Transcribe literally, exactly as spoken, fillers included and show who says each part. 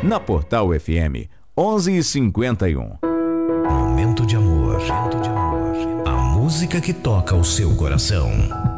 Speaker 1: na Portal F M onze e cinquenta e um.
Speaker 2: Momento de amor. Momento de amor. A música que toca o seu coração.